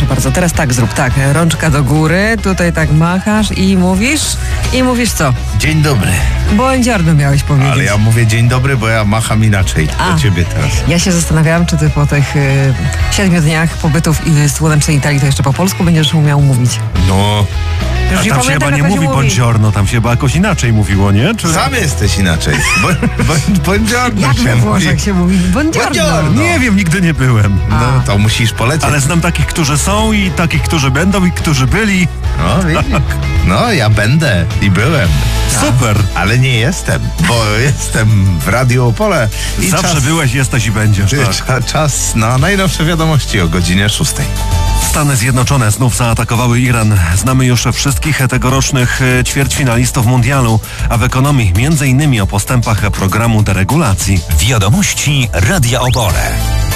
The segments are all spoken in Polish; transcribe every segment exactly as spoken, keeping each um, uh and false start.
proszę bardzo, teraz tak zrób, tak, rączka do góry, tutaj tak machasz i mówisz, i mówisz co? Dzień dobry. Buongiorno miałeś powiedzieć. Ale ja mówię dzień dobry, bo ja macham inaczej A, do ciebie teraz. Ja się zastanawiałam, czy ty po tych y, siedmiu dniach pobytów i słonecznej Italii to jeszcze po polsku będziesz umiał mówić. No, Już A nie tam się pamiętam, chyba nie jak to się mówi buongiorno, tam się chyba jakoś inaczej mówiło, nie? Czy... sam jesteś inaczej. Bo, bo, buongiorno Jak się we mówi. Włoszech się mówi? Buongiorno. Buongiorno. Nie wiem, nigdy nie byłem. No, to musisz polecieć. Ale znam takich, którzy są i takich, którzy będą i którzy byli. No, widzisz. No, ja będę i byłem. Super. Ale nie jestem, bo jestem w Radiu Opole. I Zawsze czas, byłeś, jesteś i będziesz. Tak. cza- czas na najnowsze wiadomości o godzinie szóstej. Stany Zjednoczone znów zaatakowały Iran. Znamy już wszystkich tegorocznych e, ćwierćfinalistów mundialu, a w ekonomii między innymi o postępach programu deregulacji. Wiadomości Radia Opole.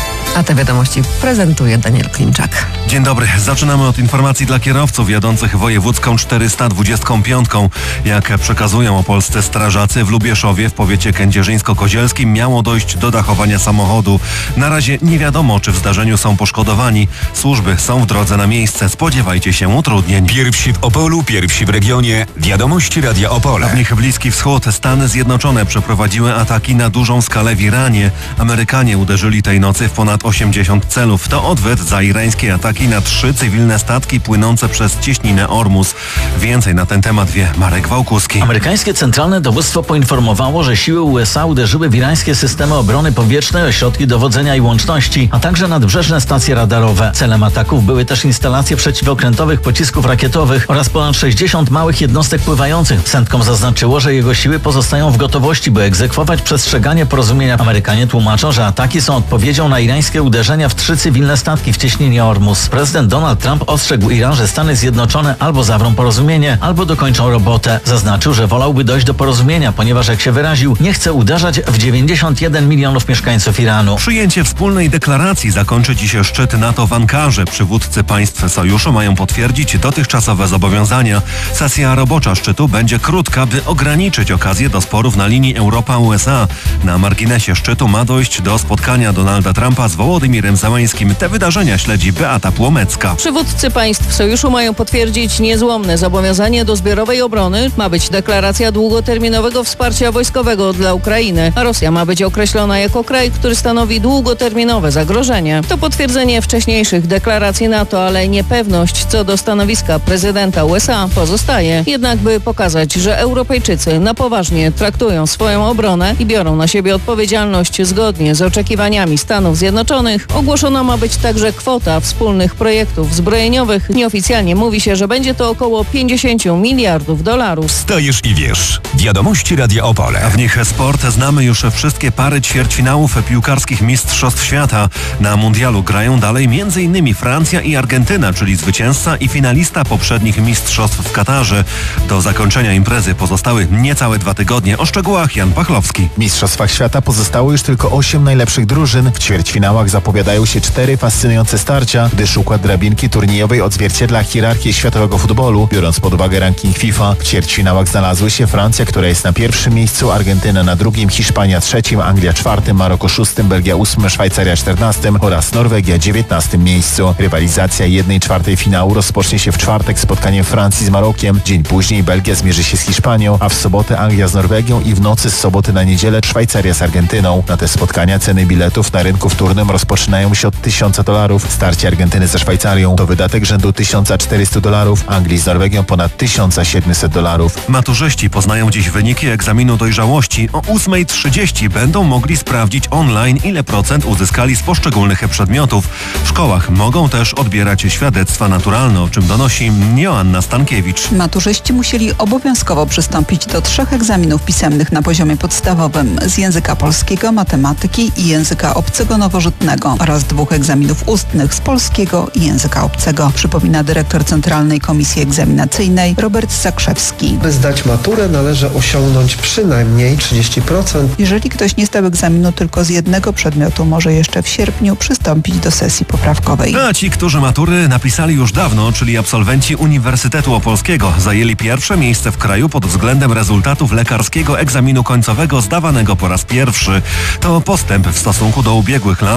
A te wiadomości prezentuje Daniel Klimczak. Dzień dobry. Zaczynamy od informacji dla kierowców jadących wojewódzką czterysta dwudziestą piątą. Jak przekazują opolscy strażacy, w Lubieszowie w powiecie kędzierzyńsko-kozielskim miało dojść do dachowania samochodu. Na razie nie wiadomo, czy w zdarzeniu są poszkodowani. Służby są w drodze na miejsce. Spodziewajcie się utrudnień. Pierwsi w Opolu, pierwsi w regionie. Wiadomości Radia W Opole. nich Bliski Wschód. Stany Zjednoczone przeprowadziły ataki na dużą skalę w Iranie. Amerykanie uderzyli tej nocy w ponad osiemdziesiąt celów. To odwet za irańskie ataki na trzy cywilne statki płynące przez cieśninę Ormus. Więcej na ten temat wie Marek Wałkuski. Amerykańskie Centralne Dowództwo poinformowało, że siły U S A uderzyły w irańskie systemy obrony powietrznej, ośrodki dowodzenia i łączności, a także nadbrzeżne stacje radarowe. Celem ataków były też instalacje przeciwokrętowych pocisków rakietowych oraz ponad sześćdziesiąt małych jednostek pływających. CENTCOM zaznaczyło, że jego siły pozostają w gotowości, by egzekwować przestrzeganie porozumienia. Amerykanie tłumaczą, że ataki są odpowiedzią na irańskie uderzenia w trzy cywilne statki w cieśninie Ormus. Prezydent Donald Trump ostrzegł Iran, że Stany Zjednoczone albo zawrą porozumienie, albo dokończą robotę. Zaznaczył, że wolałby dojść do porozumienia, ponieważ, jak się wyraził, nie chce uderzać w dziewięćdziesiąt jeden milionów mieszkańców Iranu. Przyjęcie wspólnej deklaracji zakończy dziś szczyt NATO w Ankarze. Przywódcy państw sojuszu mają potwierdzić dotychczasowe zobowiązania. Sesja robocza szczytu będzie krótka, by ograniczyć okazję do sporów na linii Europa-U S A. Na marginesie szczytu ma dojść do spotkania Donalda Trumpa z Wołodymirem Zełańskim. Te wydarzenia śledzi Beata Płomecka. Przywódcy państw sojuszu mają potwierdzić niezłomne zobowiązanie do zbiorowej obrony. Ma być deklaracja długoterminowego wsparcia wojskowego dla Ukrainy, a Rosja ma być określona jako kraj, który stanowi długoterminowe zagrożenie. To potwierdzenie wcześniejszych deklaracji NATO, ale niepewność co do stanowiska prezydenta U S A pozostaje. Jednak by pokazać, że Europejczycy na poważnie traktują swoją obronę i biorą na siebie odpowiedzialność zgodnie z oczekiwaniami Stanów Zjednoczonych, ogłoszona ma być także kwota wspólnych projektów zbrojeniowych. Nieoficjalnie mówi się, że będzie to około pięćdziesiąt miliardów dolarów. Stajesz i wiesz. Wiadomości Radia Opole. A w nich sport. Znamy już wszystkie pary ćwierćfinałów piłkarskich Mistrzostw Świata. Na mundialu grają dalej m.in. Francja i Argentyna, czyli zwycięzca i finalista poprzednich mistrzostw w Katarze. Do zakończenia imprezy pozostały niecałe dwa tygodnie. O szczegółach Jan Pachlowski. W Mistrzostwach Świata pozostało już tylko osiem najlepszych drużyn. W ćwierćfinałach zapowiadają się cztery fascynujące starcia, gdyż układ drabinki turniejowej odzwierciedla hierarchię światowego futbolu. Biorąc pod uwagę ranking FIFA, w ćwierćfinałach znalazły się Francja, która jest na pierwszym miejscu, Argentyna na drugim, Hiszpania trzecim, Anglia czwartym, Maroko szóstym, Belgia ósmym, Szwajcaria czternastym oraz Norwegia dziewiętnastym miejscu. Rywalizacja jednej czwartej finału rozpocznie się w czwartek spotkaniem Francji z Marokiem. Dzień później Belgia zmierzy się z Hiszpanią, a w sobotę Anglia z Norwegią i w nocy z soboty na niedzielę Szwajcaria z Argentyną. Na te spotkania ceny biletów na rynku wtórnym rozpoczynają się od tysiąca dolarów. Starcie Argentyny ze Szwajcarią to wydatek rzędu tysiąc czterysta dolarów, Anglii z Norwegią ponad tysiąc siedemset dolarów. Maturzyści poznają dziś wyniki egzaminu dojrzałości. O ósma trzydzieści będą mogli sprawdzić online, ile procent uzyskali z poszczególnych przedmiotów. W szkołach mogą też odbierać świadectwa naturalne, o czym donosi Joanna Stankiewicz. Maturzyści musieli obowiązkowo przystąpić do trzech egzaminów pisemnych na poziomie podstawowym z języka polskiego, matematyki i języka obcego nowożytnego oraz dwóch egzaminów ustnych z polskiego i języka obcego, przypomina dyrektor Centralnej Komisji Egzaminacyjnej Robert Zakrzewski. By zdać maturę należy osiągnąć przynajmniej trzydzieści procent. Jeżeli ktoś nie zdał egzaminu tylko z jednego przedmiotu, może jeszcze w sierpniu przystąpić do sesji poprawkowej. A ci, którzy matury napisali już dawno, czyli absolwenci Uniwersytetu Opolskiego, zajęli pierwsze miejsce w kraju pod względem rezultatów lekarskiego egzaminu końcowego zdawanego po raz pierwszy. To postęp w stosunku do ubiegłych lat,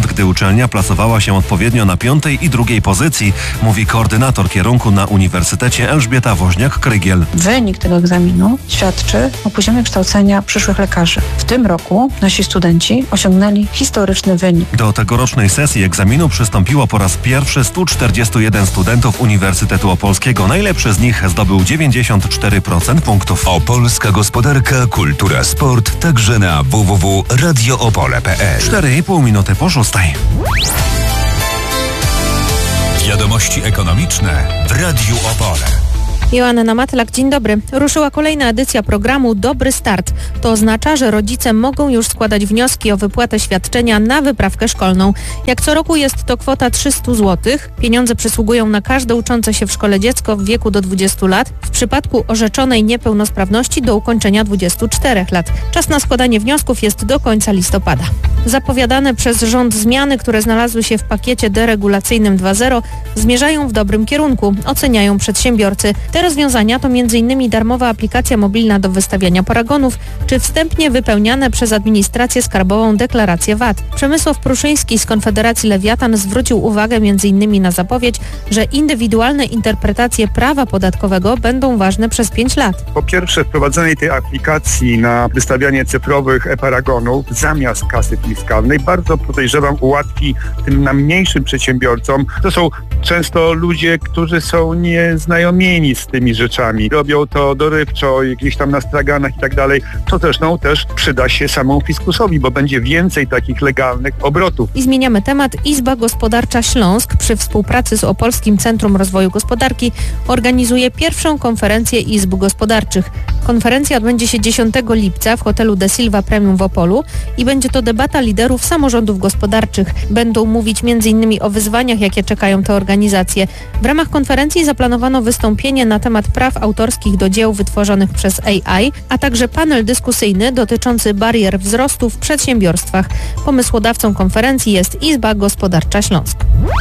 lat, gdy uczelnia plasowała się odpowiednio na piątej i drugiej pozycji, mówi koordynator kierunku na Uniwersytecie Elżbieta Woźniak-Krygiel. Wynik tego egzaminu świadczy o poziomie kształcenia przyszłych lekarzy. W tym roku nasi studenci osiągnęli historyczny wynik. Do tegorocznej sesji egzaminu przystąpiło po raz pierwszy stu czterdziestu jeden studentów Uniwersytetu Opolskiego. Najlepszy z nich zdobył dziewięćdziesiąt cztery procent punktów. Opolska gospodarka, kultura, sport, także na w w w kropka radio opole kropka p l. cztery i pół minuty po szóstej. Wiadomości ekonomiczne w Radiu Opole. Joanna Matlak, dzień dobry. Ruszyła kolejna edycja programu Dobry Start. To oznacza, że rodzice mogą już składać wnioski o wypłatę świadczenia na wyprawkę szkolną. Jak co roku jest to kwota trzysta złotych. Pieniądze przysługują na każde uczące się w szkole dziecko w wieku do dwudziestu lat. W przypadku orzeczonej niepełnosprawności do ukończenia dwudziestu czterech lat. Czas na składanie wniosków jest do końca listopada. Zapowiadane przez rząd zmiany, które znalazły się w pakiecie deregulacyjnym dwa zero, zmierzają w dobrym kierunku, oceniają przedsiębiorcy. Te rozwiązania to między innymi darmowa aplikacja mobilna do wystawiania paragonów, czy wstępnie wypełniane przez administrację skarbową deklaracje V A T. Przemysław Pruszyński z Konfederacji Lewiatan zwrócił uwagę między innymi na zapowiedź, że indywidualne interpretacje prawa podatkowego będą ważne przez pięć lat. Po pierwsze, wprowadzenie tej aplikacji na wystawianie cyfrowych e-paragonów zamiast kasy fiskalnej bardzo, podejrzewam, ułatwi tym najmniejszym przedsiębiorcom. To są często ludzie, którzy są nieznajomieni z tymi rzeczami. Robią to dorywczo, gdzieś tam na straganach i tak dalej. To zresztą też przyda się samemu fiskusowi, bo będzie więcej takich legalnych obrotów. I zmieniamy temat. Izba Gospodarcza Śląsk przy współpracy z Opolskim Centrum Rozwoju Gospodarki organizuje pierwszą konferencję izb gospodarczych. Konferencja odbędzie się dziesiątego lipca w hotelu De Silva Premium w Opolu i będzie to debata liderów samorządów gospodarczych. Będą mówić między innymi o wyzwaniach, jakie czekają te organizacje. W ramach konferencji zaplanowano wystąpienie na temat praw autorskich do dzieł wytworzonych przez A I, a także panel dyskusyjny dotyczący barier wzrostu w przedsiębiorstwach. Pomysłodawcą konferencji jest Izba Gospodarcza Śląsk.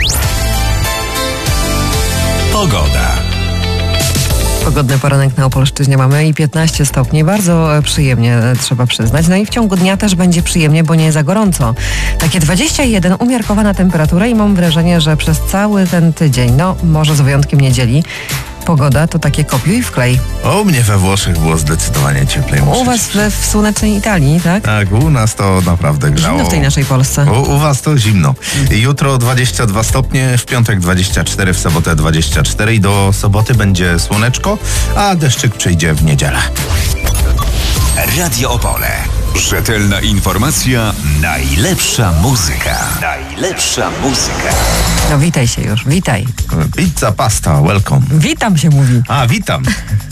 Pogoda. Pogodny poranek na Opolszczyźnie mamy i piętnaście stopni. Bardzo przyjemnie, trzeba przyznać. No i w ciągu dnia też będzie przyjemnie, bo nie za gorąco. Takie dwadzieścia jeden, umiarkowana temperatura i mam wrażenie, że przez cały ten tydzień, no może z wyjątkiem niedzieli, pogoda to takie kopiuj i wklej. O, mnie we Włoszech było zdecydowanie cieplej. U was w, w słonecznej Italii, tak? Tak, u nas to naprawdę grzało. Zimno w tej naszej Polsce. U, u was to zimno. Jutro dwadzieścia dwa stopnie, w piątek dwadzieścia cztery, w sobotę dwadzieścia cztery i do soboty będzie słoneczko, a deszczyk przyjdzie w niedzielę. Radio Opole. Rzetelna informacja, najlepsza muzyka. Najlepsza muzyka. No witaj się już, witaj. Pizza, pasta, welcome. Witam się mówi. A, witam.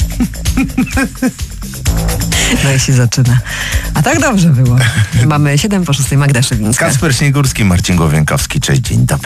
No i się zaczyna. A tak dobrze było. Mamy siedem po szóstej, Magda Szywińska. Kacper Śniegórski, Marcin Głowienkowski. Cześć, dzień dobry.